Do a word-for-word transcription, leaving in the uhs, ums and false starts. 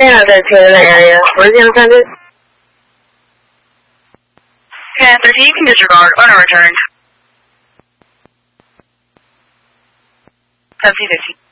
not thirteen in the area. Where's the unattended? ten thirteen, you can disregard. Owner returned. seventeen fifty.